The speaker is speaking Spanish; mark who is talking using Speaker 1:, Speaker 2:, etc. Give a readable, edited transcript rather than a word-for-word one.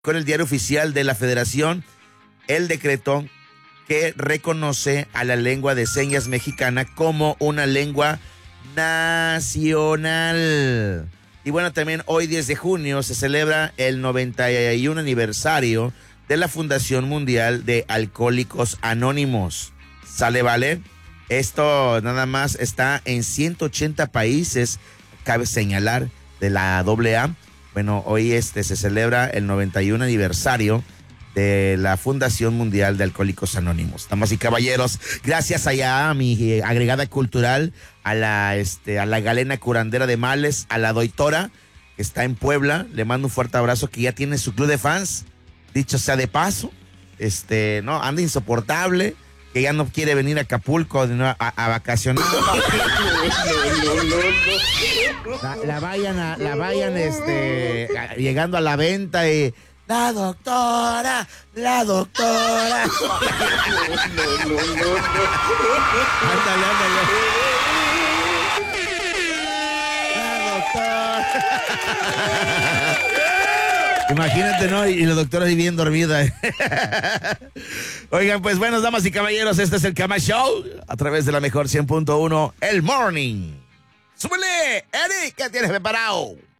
Speaker 1: con el Diario Oficial de la Federación el decreto que reconoce a la lengua de señas mexicana como una lengua nacional. Y bueno, también hoy 10 de junio se celebra el 91 aniversario de la Fundación Mundial de Alcohólicos Anónimos. ¿Sale, vale? Esto nada más está en 180 países, cabe señalar, de la AA. Bueno, hoy se celebra el 91 aniversario de la Fundación Mundial de Alcohólicos Anónimos. Damas y caballeros, gracias allá a mi agregada cultural, a la galena curandera de males, a la doitora, que está en Puebla. Le mando un fuerte abrazo, que ya tiene su club de fans, dicho sea de paso. No, anda insoportable, que ya no quiere venir a Acapulco a vacacionar. La vayan llegando a la venta y la doctora. Ándale. La doctora. Imagínate, ¿no? Y la doctora ahí bien dormida. Oigan, pues buenas damas y caballeros, este es el Cama Show a través de la mejor 100.1, El Morning. ¡Súbele! Eric, ¿qué tienes preparado?